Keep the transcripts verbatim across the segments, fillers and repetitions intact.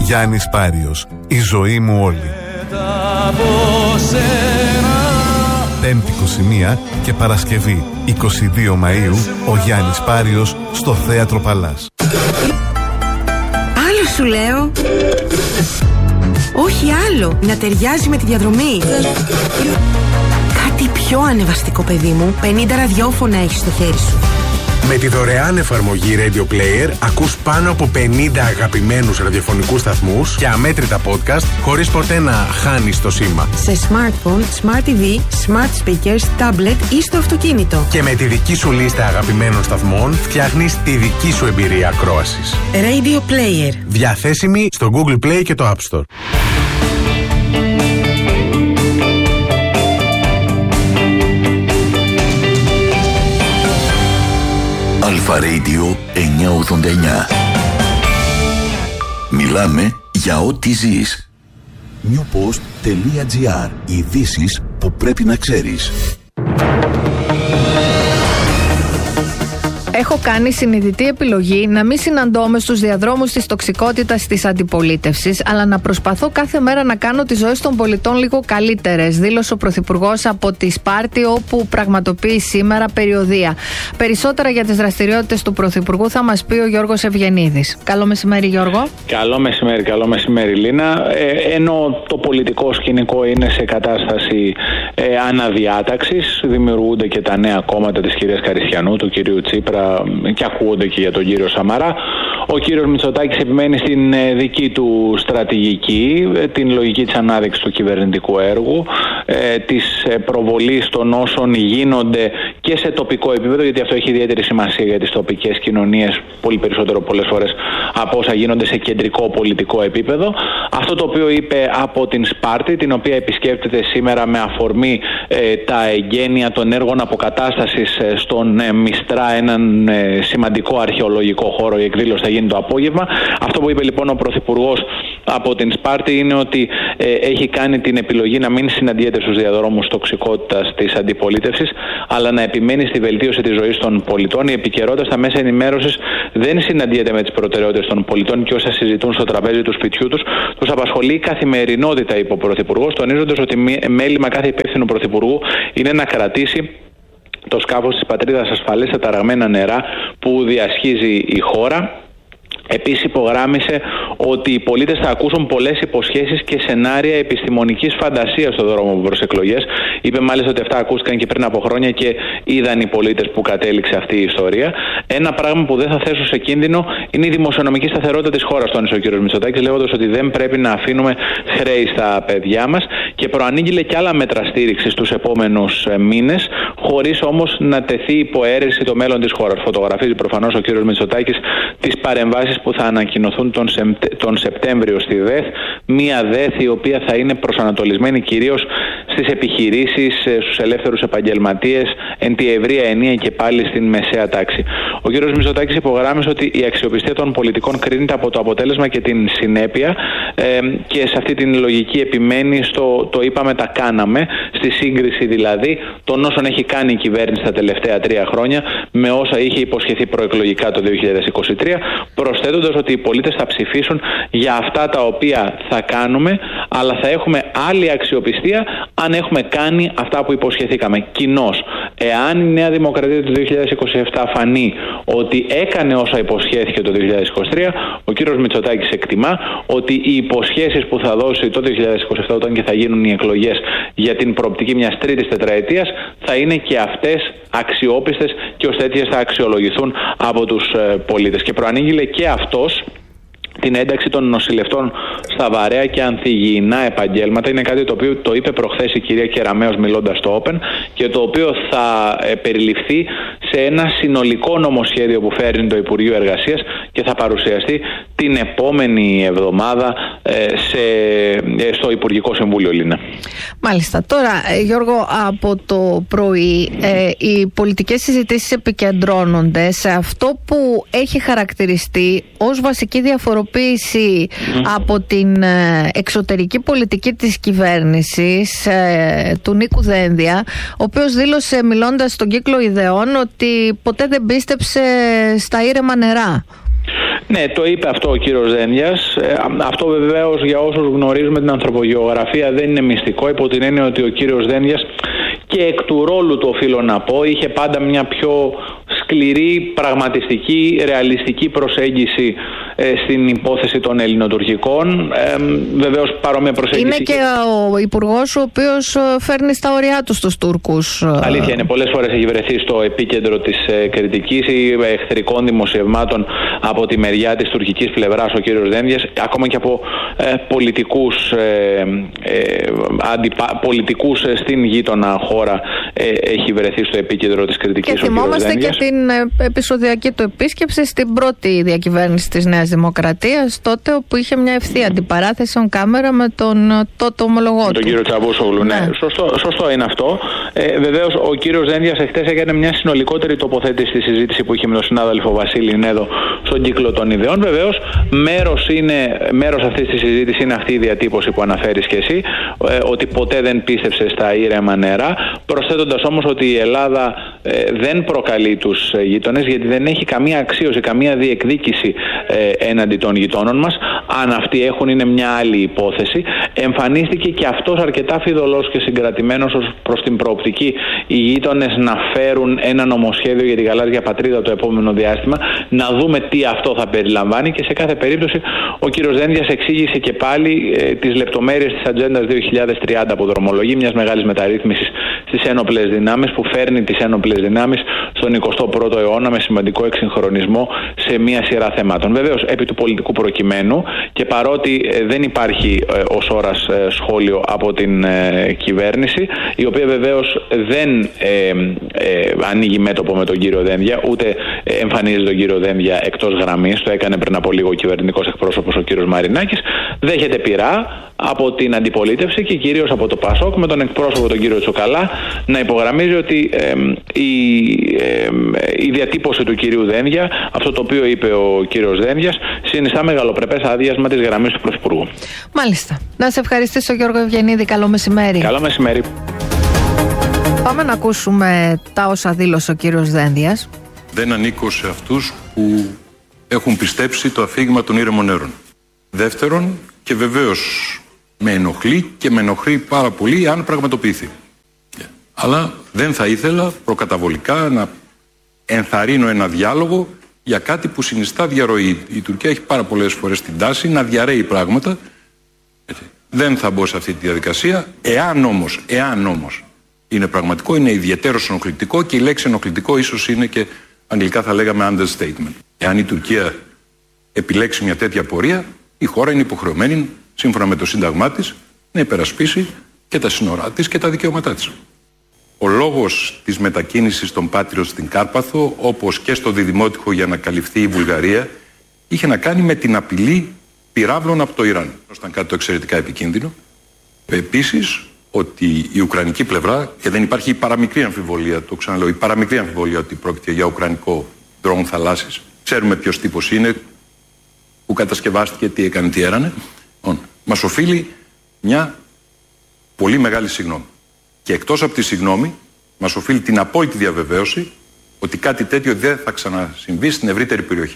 Γιάννης Πάριος, η ζωή μου όλη. Πέμπτη είκοσι μία και Παρασκευή είκοσι δύο Μαΐου, ο Γιάννης Πάριος στο Θέατρο Παλάς. Άλλο σου λέω. Όχι άλλο, να ταιριάζει με τη διαδρομή. Κάτι πιο ανεβαστικό, παιδί μου. πενήντα ραδιόφωνα έχεις στο χέρι σου. Με τη δωρεάν εφαρμογή Radio Player ακούς πάνω από πενήντα αγαπημένους ραδιοφωνικούς σταθμούς και αμέτρητα podcast χωρίς ποτέ να χάνεις το σήμα. Σε smartphone, smart τι βι, smart speakers, tablet ή στο αυτοκίνητο. Και με τη δική σου λίστα αγαπημένων σταθμών φτιάχνεις τη δική σου εμπειρία ακρόασης. Radio Player. Διαθέσιμη στο Google Play και το App Store. Αλφα Radio εννιακόσια ογδόντα εννιά. Μιλάμε για ό,τι ζεις. newpost.gr. Ειδήσεις που πρέπει να ξέρεις. Έχω κάνει συνειδητή επιλογή να μην συναντώμε στους διαδρόμους της τοξικότητας της αντιπολίτευσης, αλλά να προσπαθώ κάθε μέρα να κάνω τις ζωές των πολιτών λίγο καλύτερες, δήλωσε ο Πρωθυπουργός από τη Σπάρτη, όπου πραγματοποιεί σήμερα περιοδεία. Περισσότερα για τις δραστηριότητες του Πρωθυπουργού θα μας πει ο Γιώργος Ευγενίδης. Καλό μεσημέρι, Γιώργο. Καλό μεσημέρι, καλό μεσημέρι, Λίνα. Ε, ενώ το πολιτικό σκηνικό είναι σε κατάσταση ε, αναδιάταξης, δημιουργούνται και τα νέα κόμματα της κυρίας Καριστιανού, του κυρίου Τσίπρα, και ακούγονται και για τον κύριο Σαμαρά. Ο κύριος Μητσοτάκης επιμένει στην δική του στρατηγική, την λογική της ανάδειξης του κυβερνητικού έργου, της προβολής των όσων γίνονται και σε τοπικό επίπεδο, γιατί αυτό έχει ιδιαίτερη σημασία για τις τοπικές κοινωνίες, πολύ περισσότερο πολλές φορές από όσα γίνονται σε κεντρικό πολιτικό επίπεδο. Αυτό το οποίο είπε από την Σπάρτη, την οποία επισκέπτεται σήμερα με αφορμή ε, τα εγγένεια των έργων αποκατάστασης ε, στον ε, Μιστρά, έναν ε, σημαντικό αρχαιολογικό χώρο. Η εκδήλωση θα γίνει το απόγευμα. Αυτό που είπε λοιπόν ο Πρωθυπουργός από την Σπάρτη είναι ότι ε, έχει κάνει την επιλογή να μην συναντιέται στους διαδρόμους τοξικότητας της αντιπολίτευσης, αλλά να επιμένει στη βελτίωση της ζωής των πολιτών. Η επικαιρότητα στα μέσα ενημέρωσης δεν συναντιέται με τις προτεραιότητες των πολιτών και όσα συζητούν στο τραπέζι του σπιτιού τους. Τους απασχολεί η καθημερινότητα, είπε ο Πρωθυπουργός, τονίζοντας ότι μέλημα κάθε υπεύθυνου Πρωθυπουργού είναι να κρατήσει το σκάφος της πατρίδας ασφαλές στα ταραγμένα νερά που διασχίζει η χώρα. Επίσης υπογράμμισε ότι οι πολίτες θα ακούσουν πολλές υποσχέσεις και σενάρια επιστημονικής φαντασίας στον δρόμο προς εκλογές. Είπε μάλιστα ότι αυτά ακούστηκαν και πριν από χρόνια και είδαν οι πολίτες που κατέληξε αυτή η ιστορία. Ένα πράγμα που δεν θα θέσω σε κίνδυνο είναι η δημοσιονομική σταθερότητα της χώρας, τόνισε ο κ. Μητσοτάκης, λέγοντας ότι δεν πρέπει να αφήνουμε χρέη στα παιδιά μας και προανήγγειλε και άλλα μέτρα στήριξης τους επόμενους μήνες, χωρίς όμως να τεθεί υπό αίρεση το μέλλον της χώρας. Φωτογραφίζει προφανώς ο κ. Μητσοτάκης τις παρεμβάσεις που θα ανακοινωθούν τον, Σεπτε... τον Σεπτέμβριο στη ΔΕΘ, μία ΔΕΘ η οποία θα είναι προσανατολισμένη κυρίως στις επιχειρήσεις, στους ελεύθερους επαγγελματίες, εν τη ευρεία ενία και πάλι στην μεσαία τάξη. Ο κ. Μητσοτάκης υπογράμμισε ότι η αξιοπιστία των πολιτικών κρίνεται από το αποτέλεσμα και την συνέπεια ε, και σε αυτή την λογική επιμένει στο το είπαμε τα κάναμε, στη σύγκριση δηλαδή των όσων έχει κάνει η κυβέρνηση τα τελευταία τρία χρόνια με όσα είχε υποσχεθεί προεκλογικά το δύο χιλιάδες είκοσι τρία, προσθέτοντας ότι οι πολίτες θα ψηφίσουν για αυτά τα οποία θα κάνουμε, αλλά θα έχουμε άλλη αξιοπιστία αν έχουμε κάνει αυτά που υποσχεθήκαμε κοινώς. Εάν η Νέα Δημοκρατία του δύο χιλιάδες είκοσι επτά φανεί ότι έκανε όσα υποσχέθηκε το δύο χιλιάδες είκοσι τρία, ο κύριος Μητσοτάκης εκτιμά ότι οι υποσχέσεις που θα δώσει το δύο χιλιάδες είκοσι επτά όταν και θα γίνουν οι εκλογές για την προοπτική μιας τρίτης τετραετίας θα είναι και αυτές αξιόπιστες και ως τέτοιες θα αξιολογηθούν από τους πολίτες. Και προανήγγειλε και αυτός την ένταξη των νοσηλευτών στα βαρέα και ανθυγιεινά επαγγέλματα. Είναι κάτι το οποίο το είπε προχθές η κυρία Κεραμέως μιλώντας στο Open και το οποίο θα ε, περιληφθεί σε ένα συνολικό νομοσχέδιο που φέρνει το Υπουργείο Εργασίας και θα παρουσιαστεί την επόμενη εβδομάδα ε, σε, ε, στο Υπουργικό Συμβούλιο, Λίνα. Μάλιστα. Τώρα, Γιώργο, από το πρωί ε, οι πολιτικές συζητήσεις επικεντρώνονται σε αυτό που έχει χαρακτηριστεί ως βασική διαφοροποίηση mm. από την εξωτερική πολιτική της κυβέρνησης ε, του Νίκου Δένδια, ο οποίος δήλωσε μιλώντας στον κύκλο ιδεών ότι ποτέ δεν πίστεψε στα ήρεμα νερά. Ναι, το είπε αυτό ο κύριος Δένδιας. Ε, αυτό βεβαίως για όσους γνωρίζουμε την ανθρωπογεωγραφία δεν είναι μυστικό, υπό την έννοια ότι ο κύριος Δένδιας και εκ του ρόλου του οφείλω να πω είχε πάντα μια πιο σκληρή, πραγματιστική, ρεαλιστική προσέγγιση ε, στην υπόθεση των ελληνοτουρκικών. Ε, βεβαίως παρόμοια προσέγγιση. Είναι και ο υπουργός ο οποίος φέρνει στα ωριά του στους Τούρκους. Αλήθεια είναι, πολλές φορές έχει βρεθεί στο επίκεντρο της ε, κριτικής ή εχθρικών δημοσιευμάτων από τη μεριά της τουρκικής πλευράς ο κύριος Δένδιας, ακόμα και από ε, πολιτικούς, ε, ε, αντιπα, πολιτικούς στην γείτονα χώρα ε, έχει βρεθεί στο επίκεντρο της κριτικής. Και θυμόμαστε και την επεισοδιακή του επίσκεψη στην πρώτη διακυβέρνηση της Νέας Δημοκρατίας, τότε όπου είχε μια ευθεία αντιπαράθεση on κάμερα με τον τότε ομολογό του. Τον κύριο Τσαβούσογλου, ναι. ναι. Σωστό, σωστό είναι αυτό. Ε, βεβαίως ο κύριος Δένδιας εχθές έκανε μια συνολικότερη τοποθέτηση στη συζήτηση που είχε με τον συνάδελφο Βασίλη Νέδο στον κύκλο των ιδεών. Βεβαίως μέρος, είναι, μέρος αυτής της συζήτησης είναι αυτή η διατύπωση που αναφέρεις και εσύ, ε, ότι ποτέ δεν πίστεψε στα ήρεμα νερά, προσθέτοντας όμως ότι η Ελλάδα ε, δεν προκαλεί τους γείτονες, γιατί δεν έχει καμία αξίωση, καμία διεκδίκηση ε, έναντι των γειτόνων μας. Αν αυτοί έχουν, είναι μια άλλη υπόθεση. Εμφανίστηκε και αυτός αρκετά φιδωλός και συγκρατημένος ως προς την προοπτική οι γείτονες να φέρουν ένα νομοσχέδιο για την γαλάζια πατρίδα το επόμενο διάστημα, να δούμε τι αυτό θα περιλαμβάνει, και σε κάθε περίπτωση ο κύριος Δένδιας εξήγησε και πάλι ε, τις λεπτομέρειες της ατζέντας δύο χιλιάδες τριάντα που δρομολογεί, μιας μεγάλης μεταρρύθμισης στις ένοπλες δυνάμεις, που φέρνει τις ένοπλες δυνάμεις στον εικοστό πρώτο αιώνα με σημαντικό εξυγχρονισμό σε μία σειρά θεμάτων. Βεβαίως, επί του πολιτικού προκειμένου, και παρότι ε, δεν υπάρχει ε, ως ώρας ε, σχόλιο από την ε, κυβέρνηση, η οποία βεβαίως δεν ε, ε, ανοίγει μέτωπο με τον κύριο Δένδια, ούτε ε, εμφανίζει τον κύριο Δένδια εκτός γραμμής, το έκανε πριν από λίγο ο κυβερνητικός εκπρόσωπος ο κύριος Μαρινάκης, δέχεται πειρά από την αντιπολίτευση και κυρίως από το ΠΑΣΟΚ με τον εκπρόσωπο τον κύριο Τσουκαλά να υπογραμμίζει ότι ε, η, ε, η διατύπωση του κυρίου Δένδια, αυτό το οποίο είπε ο κύριος Δένδιας, συνιστά μεγαλοπρεπές άδειασμα της γραμμής του Πρωθυπουργού. Μάλιστα. Να σε ευχαριστήσω, Γιώργο Ευγενίδη. Καλό μεσημέρι. Καλό μεσημέρι. Πάμε να ακούσουμε τα όσα δήλωσε ο κύριος Δένδιας. Δεν ανήκω σε αυτούς που έχουν πιστέψει το αφήγημα των ήρεμων νερών. Δεύτερον, και βεβαίως με ενοχλεί και με ενοχλεί πάρα πολύ αν πραγματοποιηθεί. Αλλά δεν θα ήθελα προκαταβολικά να ενθαρρύνω ένα διάλογο για κάτι που συνιστά διαρροή. Η Τουρκία έχει πάρα πολλές φορές την τάση να διαρρέει πράγματα. Δεν θα μπω σε αυτή τη διαδικασία. Εάν όμως, εάν όμως είναι πραγματικό, είναι ιδιαίτερος ενοχλητικό, και η λέξη ενοχλητικό ίσως είναι και αγγλικά θα λέγαμε understatement. Εάν η Τουρκία επιλέξει μια τέτοια πορεία, η χώρα είναι υποχρεωμένη, σύμφωνα με το Σύνταγμά της, να υπερασπίσει και τα σύνορά της και τα δικαιώματά της. Ο λόγος της μετακίνησης των Πάτριων στην Κάρπαθο, όπως και στο Διδημότυχο για να καλυφθεί η Βουλγαρία, είχε να κάνει με την απειλή πυράβλων από το Ιράν. Ήταν κάτι το εξαιρετικά επικίνδυνο. Επίσης, ότι η ουκρανική πλευρά, και δεν υπάρχει η παραμικρή αμφιβολία, το ξαναλέω, η παραμικρή αμφιβολία ότι πρόκειται για ουκρανικό drone θαλάσσης. Ξέρουμε ποιος τύπος είναι, που κατασκευάστηκε, τι έκανε, τι έρανε. Μας οφείλει μια πολύ μεγάλη συγγνώμη. Και εκτός από τη συγγνώμη, μας οφείλει την απόλυτη διαβεβαίωση ότι κάτι τέτοιο δεν θα ξανασυμβεί στην ευρύτερη περιοχή.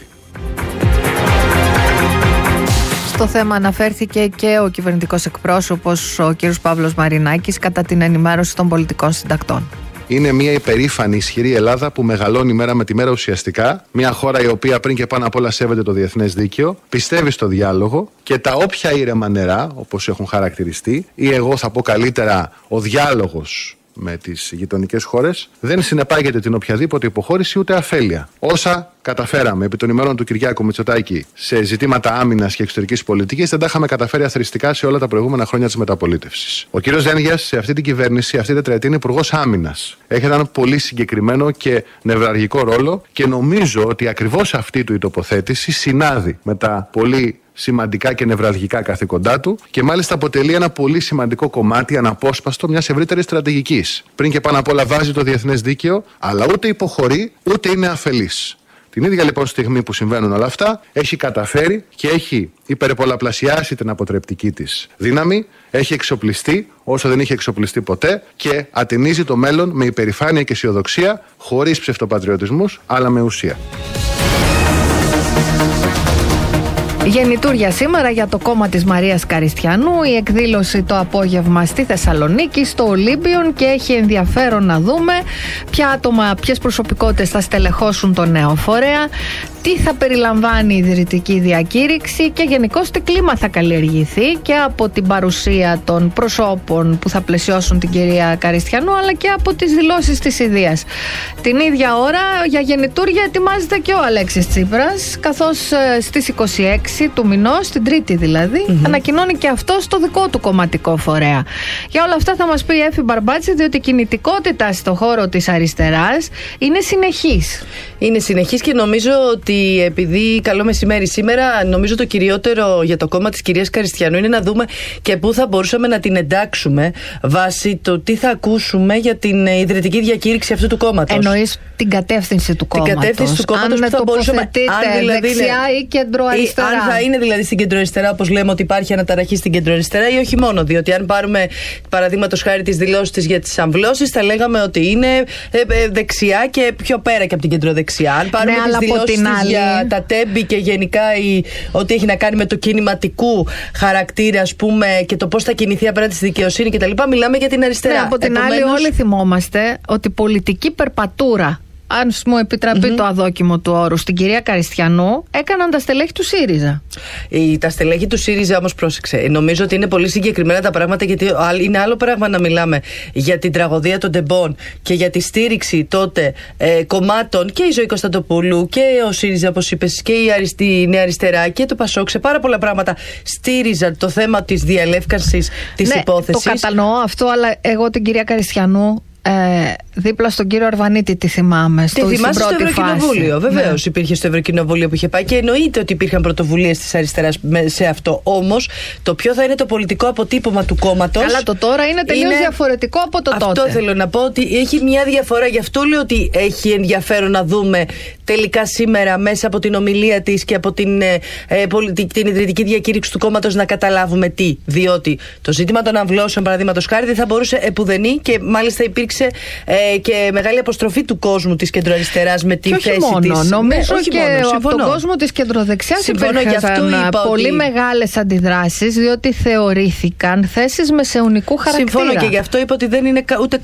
Στο θέμα αναφέρθηκε και ο κυβερνητικός εκπρόσωπος, ο κ. Παύλος Μαρινάκης, κατά την ενημέρωση των πολιτικών συντακτών. Είναι μια υπερήφανη, ισχυρή Ελλάδα που μεγαλώνει μέρα με τη μέρα ουσιαστικά. Μια χώρα η οποία πριν και πάνω απ' όλα σέβεται το διεθνές δίκαιο, πιστεύει στο διάλογο, και τα όποια ήρεμα νερά, όπως έχουν χαρακτηριστεί, ή εγώ θα πω καλύτερα ο διάλογος με τις γειτονικές χώρες, δεν συνεπάγεται την οποιαδήποτε υποχώρηση ούτε αφέλεια. Όσα καταφέραμε επί των ημερών του Κυριάκου Μητσοτάκη σε ζητήματα άμυνας και εξωτερικής πολιτικής, δεν τα είχαμε καταφέρει αθροιστικά σε όλα τα προηγούμενα χρόνια της μεταπολίτευσης. Ο κ. Δένδιας σε αυτή την κυβέρνηση, αυτή την τετραετία, είναι υπουργός άμυνας. Έχει έναν πολύ συγκεκριμένο και νευραλγικό ρόλο, και νομίζω ότι ακριβώς αυτή του η τοποθέτηση συνάδει με τα πολύ σημαντικά και νευραλγικά καθήκοντά του, και μάλιστα αποτελεί ένα πολύ σημαντικό κομμάτι, αναπόσπαστο, μιας ευρύτερης στρατηγικής. Πριν και πάνω απ' όλα βάζει το διεθνές δίκαιο, αλλά ούτε υποχωρεί ούτε είναι αφελής. Την ίδια λοιπόν στιγμή που συμβαίνουν όλα αυτά, έχει καταφέρει και έχει υπερπολαπλασιάσει την αποτρεπτική της δύναμη, έχει εξοπλιστεί όσο δεν είχε εξοπλιστεί ποτέ, και ατενίζει το μέλλον με υπερηφάνεια και αισιοδοξία, χωρίς ψευτοπατριωτισμούς, αλλά με ουσία. Γεννητούρια σήμερα για το κόμμα της Μαρίας Καριστιανού, η εκδήλωση το απόγευμα στη Θεσσαλονίκη, στο Ολύμπιον, και έχει ενδιαφέρον να δούμε ποια άτομα, ποιες προσωπικότητες θα στελεχώσουν το νέο φορέα, τι θα περιλαμβάνει η ιδρυτική διακήρυξη και γενικώς τι κλίμα θα καλλιεργηθεί και από την παρουσία των προσώπων που θα πλαισιώσουν την κυρία Καριστιανού, αλλά και από τις δηλώσεις της ιδείας. Την ίδια ώρα για γεννητούρια ετοιμάζεται και ο Αλέξης Τσίπρας, καθώς στις είκοσι έξι του μηνός, την Τρίτη δηλαδή, mm-hmm. ανακοινώνει και αυτό το δικό του κομματικό φορέα. Για όλα αυτά θα μας πει η Έφη Μπαρμπάτση, διότι η κινητικότητα στο χώρο της αριστεράς είναι συνεχής. Είναι συνεχής και νομίζω ότι, επειδή καλό μεσημέρι σήμερα, νομίζω το κυριότερο για το κόμμα της κυρίας Καριστιανού είναι να δούμε και πού θα μπορούσαμε να την εντάξουμε βάσει το τι θα ακούσουμε για την ιδρυτική διακήρυξη αυτού του κόμματος. Εννοείς την κατεύθυνση του κόμματος. Την κατεύθυνση του κόμματος αν που θα μπορούσαμε, αν δηλαδή δεξιά είναι, ή κεντροαριστερά. Αν θα είναι δηλαδή στην κεντροαριστερά, όπως λέμε ότι υπάρχει αναταραχή στην κεντροαριστερά, ή όχι μόνο. Διότι αν πάρουμε παραδείγματος χάρη τις δηλώσεις της για τις αμβλώσεις, θα λέγαμε ότι είναι ε, ε, δεξιά και πιο πέρα και από την κεντροδεξιά. Αν πάρουμε ναι, τις δηλώσεις της άλλη... για τα τέμπη και γενικά η, ό,τι έχει να κάνει με το κινηματικού χαρακτήρα, ας πούμε, και το πώς θα κινηθεί απέναντι στη δικαιοσύνη κτλ., μιλάμε για την αριστερά. Ναι, από την Επομένως... άλλη, όλοι θυμόμαστε ότι πολιτική περπατούρα, αν μου επιτραπεί mm-hmm. το αδόκιμο του όρου, στην κυρία Καριστιανού, έκαναν τα στελέχη του ΣΥΡΙΖΑ. Η, τα στελέχη του ΣΥΡΙΖΑ όμως, πρόσεξε, νομίζω ότι είναι πολύ συγκεκριμένα τα πράγματα, γιατί είναι άλλο πράγμα να μιλάμε για την τραγωδία των τεμπών και για τη στήριξη τότε ε, κομμάτων, και η Ζωή Κωνσταντοπούλου και ο ΣΥΡΙΖΑ, όπως είπες, και η, αριστη, η Νέα Αριστερά και το ΠΑΣΟΚ, σε πάρα πολλά πράγματα στήριζαν το θέμα της διαλεύκανσης της ναι, υπόθεσης. Το κατανοώ αυτό, αλλά εγώ την κυρία Καριστιανού, Ε, δίπλα στον κύριο Αρβανίτη τη θυμάμαι. Στο τη θυμάσαι στο Ευρωκοινοβούλιο. Βεβαίως, ναι. υπήρχε στο Ευρωκοινοβούλιο που είχε πάει και εννοείται ότι υπήρχαν πρωτοβουλίες της αριστεράς σε αυτό. Όμως, το ποιο θα είναι το πολιτικό αποτύπωμα του κόμματος. Καλά, το τώρα είναι τελείως είναι... διαφορετικό από το αυτό τότε. Αυτό θέλω να πω, ότι έχει μια διαφορά. Γι' αυτό λέω ότι έχει ενδιαφέρον να δούμε τελικά σήμερα, μέσα από την ομιλία της και από την, ε, πολιτική, την ιδρυτική διακήρυξη του κόμματος, να καταλάβουμε τι. Διότι το ζήτημα των αμβλώσεων, παραδείγματος χάρη, δεν θα μπορούσε επουδενή, και μάλιστα υπήρξε Ε, και μεγάλη αποστροφή του κόσμου της κεντροαριστεράς με την θέση μόνο, της. Νομίζω ναι, και μόνο, από τον κόσμο της κεντροδεξιάς υπήρχαν πολύ ότι... μεγάλες αντιδράσεις, διότι θεωρήθηκαν θέσεις μεσαιωνικού χαρακτήρα. Συμφώνω, και γι' αυτό είπα ότι δεν είναι ούτε